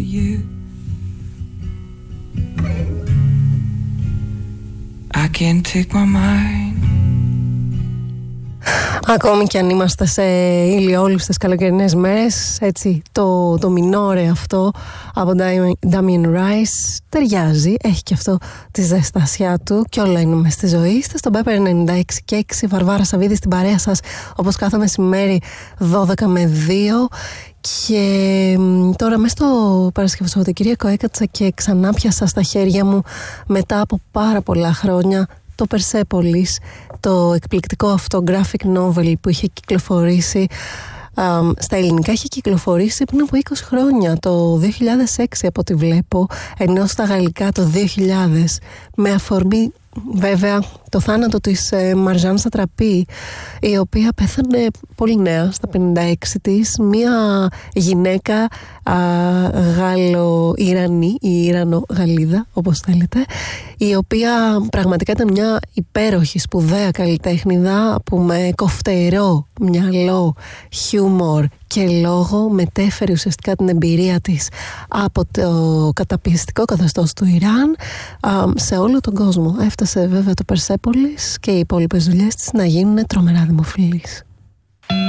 you. I can't take my mind. Ακόμη και αν είμαστε σε ηλιόλουστες καλοκαιρινές μέρες, έτσι, το μινόρε αυτό από Damien Rice ταιριάζει, έχει και αυτό τη ζεστασιά του και όλα είναι μες στη ζωή. Είστε στον Pepper 96 και 6, Βαρβάρα Σαββίδη στην παρέα σας, όπως κάθε μεσημέρι 12 με 2. Και τώρα μέσα στο Παρασκευό Σαββατοκύριακο έκατσα και ξανά πιάσα στα χέρια μου μετά από πάρα πολλά χρόνια το Persepolis, το εκπληκτικό αυτό graphic novel που είχε κυκλοφορήσει στα ελληνικά. Είχε κυκλοφορήσει πριν από 20 χρόνια, το 2006 από ό,τι βλέπω, ενώ στα γαλλικά το 2000, με αφορμή βέβαια το θάνατο της Μαρζάν Σατραπή, η οποία πέθανε πολύ νέα, στα 56 της, μια γυναίκα Γάλλο-Ιρανή ή Ιρανο-Γαλλίδα, όπως θέλετε, η οποία πραγματικά ήταν μια υπέροχη σπουδαία καλλιτέχνηδα που με κοφτερό μυαλό, χιούμορ και λόγο μετέφερε ουσιαστικά την εμπειρία της από το καταπιεστικό καθεστώς του Ιράν σε όλο τον κόσμο. Έφτασε βέβαια το Persepolis και οι υπόλοιπες δουλειές της να γίνουν τρομερά δημοφιλείς.